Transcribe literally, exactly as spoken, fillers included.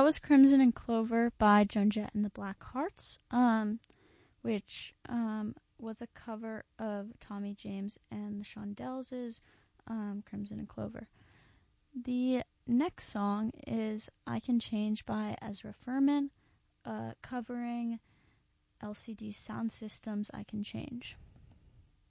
that was Crimson and Clover by Joan Jett and the Blackhearts, um, which um, was a cover of Tommy James and the Shondells' um, Crimson and Clover. The next song is I Can Change by Ezra Furman, uh, covering L C D Sound System's I Can Change.